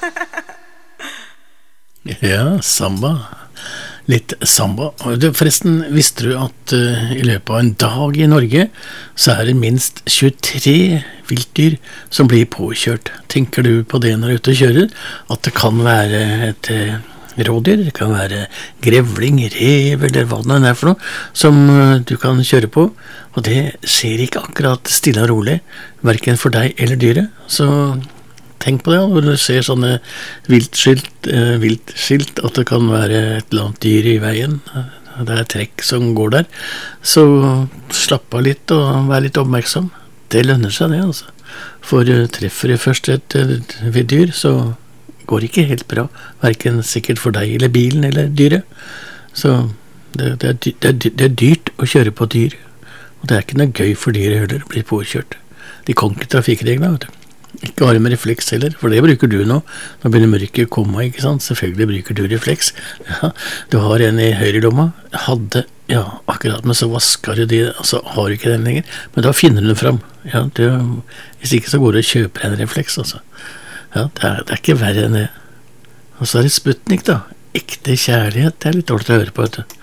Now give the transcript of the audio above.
Ja, samba. Litt samba. Forresten, visste du at i løpet av en dag i Norge, så det minst 23 viltdyr som blir påkjørt? Tenker du på det når du er ute og kjører? At det kan være et rådyr, det kan være grevling, rev, eller hva det er for noe, som du kan kjøre på. Og det skjer ikke akkurat stille og rolig, hverken for deg eller dyret. Så tenk på det, når du ser sånne viltskilt, at det kan være et eller annet dyr i veien, det trekk som går der, så slapp av litt og vær litt oppmerksom. Det lønner seg det, altså. For treffer du først et dyr, så går det ikke helt bra, hverken sikkert for deg eller bilen eller dyret. Så det er dyrt å kjøre på dyr, og det er ikke noe gøy for dyret heller å bli påkjørt. De kan ikke trafikkreglene, vet du. Ikke ha med refleks heller, for det bruker du nå. Nå begynner mørket å komme, ikke sant? Selvfølgelig bruker du refleks. Ja, du har en i høyre lomma. Hadde, ja, akkurat, men så vasker du de, altså har du ikke den lenger. Men da finner du den fram. Ja, hvis ikke så går du og kjøper en refleks, altså. Ja, det er ikke verre enn det. Og så det Sputnik da. Ekte kjærlighet, det litt dårlig å høre på, vet du.